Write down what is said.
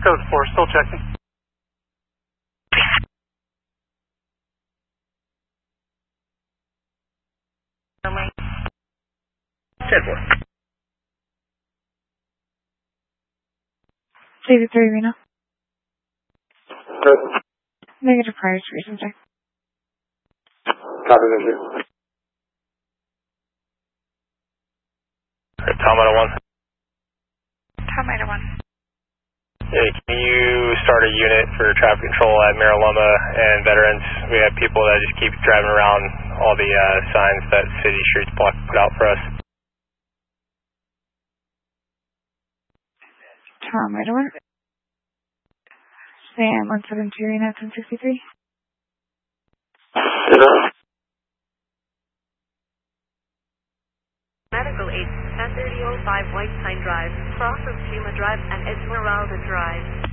Code 4, still checking. David 3 Reno. Good. Negative prior to recent check. Copy, thank you. Tom Idaho 1. Tom Idaho 1. Hey, can you start a unit for traffic control at Mariloma and Veterans? We have people that just keep driving around all the signs that City Streets Block put out for us. Tom Idaho 1. Sam 172 Reno 1063. Medical aid, 103005 White Pine Drive, cross of Pima Drive and Esmeralda Drive.